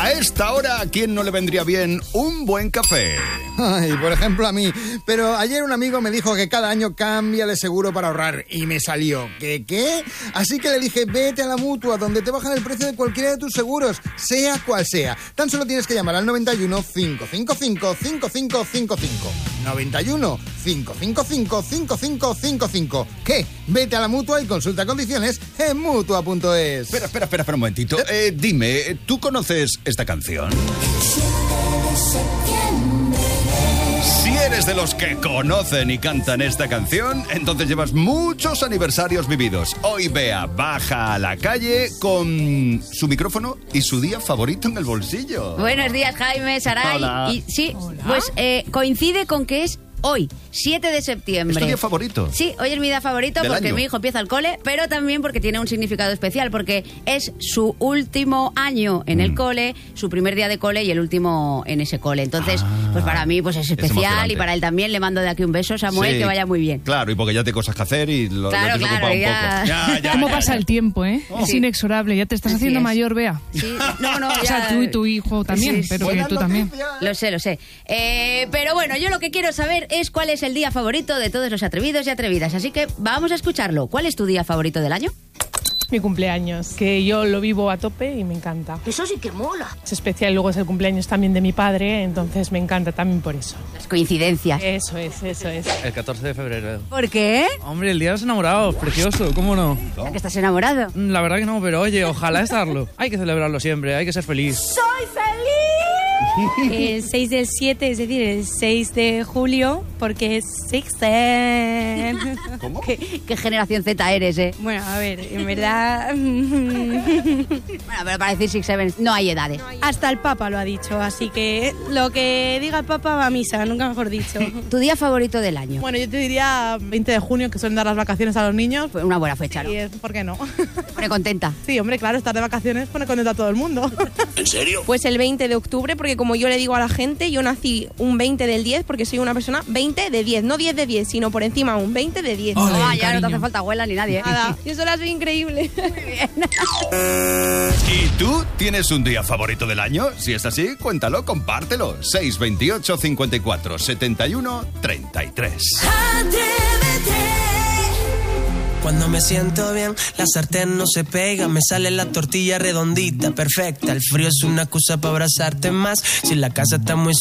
A esta hora, ¿a quién no le vendría bien un buen café? Ay, por ejemplo a mí. Pero ayer un amigo me dijo que cada año cambia de seguro para ahorrar y me salió. ¿Qué? Así que le dije, vete a la Mutua, donde te bajan el precio de cualquiera de tus seguros, sea cual sea. Tan solo tienes que llamar al 91 555 5555. 91 555 5555. ¿Qué? Vete a la Mutua y consulta condiciones en Mutua.es. Espera un momentito. Dime, ¿tú conoces esta canción? Si eres de los que conocen y cantan esta canción, entonces llevas muchos aniversarios vividos. Hoy Bea baja a la calle con su micrófono y su día favorito en el bolsillo. Buenos días, Jaime, Saray. Hola. Y sí, Hola. pues coincide con que es hoy, 7 de septiembre. ¿Es tu día favorito? Sí, hoy es mi día favorito ¿Del porque año? mi hijo empieza el cole, pero también porque tiene un significado especial, porque es su último año en el cole, su primer día de cole y el último en ese cole. Entonces, pues para mí pues es especial emocionante. y para él también. Le mando de aquí un beso, Samuel, Sí. que vaya muy bien. Claro, y porque ya te cosas que hacer y lo Claro, tienes ocupado ya. un poco. Ya, ¿Cómo pasa el tiempo, eh? Oh. Es inexorable, ya te estás Así haciendo es. mayor, Bea. Sí, no, O sea, ya- tú y tu hijo también, Sí, pero sí. que tú también. Lo sé. Pero bueno, yo lo que quiero saber es cuál es el día favorito de todos los atrevidos y atrevidas. Así que vamos a escucharlo. ¿Cuál es tu día favorito del año? Mi cumpleaños, que yo lo vivo a tope y me encanta. Eso sí que mola. Es especial, luego es el cumpleaños también de mi padre, entonces me encanta también por eso. Las coincidencias. Eso es. El 14 de febrero. ¿Por qué? Hombre, el día de los enamorados, precioso, ¿cómo no? ¿Ya que estás enamorado? La verdad que no, pero oye, ojalá estarlo. Hay que celebrarlo siempre, hay que ser feliz. El 6 del 7, es decir, el 6 de julio, porque es Sixten. ¿Cómo? ¿Qué generación Z eres, eh? Bueno, a ver, en verdad... Bueno, pero para decir 6-7 no hay edades. Hasta el Papa lo ha dicho, así que lo que diga el Papa va a misa, nunca mejor dicho. ¿Tu día favorito del año? Bueno, yo te diría 20 de junio, que suelen dar las vacaciones a los niños. Fue una buena fecha, ¿no? Y ¿por qué no? Me pone contenta. Sí, hombre, claro, estar de vacaciones pone contento a todo el mundo. Pues el 20 de octubre, porque como yo le digo a la gente, yo nací un 20 del 10 porque soy una persona 20 de 10, no 10 de 10, sino por encima un 20 de 10. Ole, Ah, ya no te cariño. hace falta abuela ni nadie, ¿eh? Nada, yo sola soy increíble. ¿Y tú tienes un día favorito del año? Si es así, cuéntalo, compártelo. 628 54 71 33. Cuando me siento bien, la sartén no se pega, me sale la tortilla redondita, perfecta. El frío es una excusa para abrazarte más. Si la casa está muy